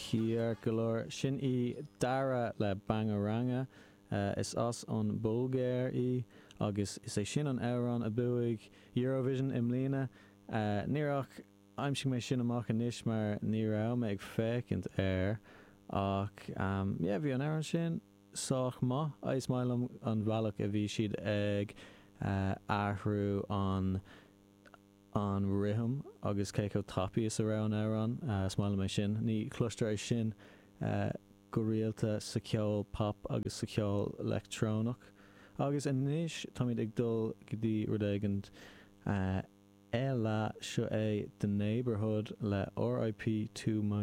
cíar golóir sin í dara le Bangaranga is as an Bulgair í agus is é sin an éireann a buig Eurovision im lína níorach aimsing mé sin amach inis mar ní rah me ag fécint ach bhí an éireann sin soach ma is mailam an bhealach a bhí siad ag ahrú an rithim agus céico tapi is a rá an éireann smáil mé sin ní cluster é sin go rialta sa ceol pop agus sa ceol electrónach agus inis tá míid ag dul go dtí rud éigent Ella seo é The Neighborhood le RIP to my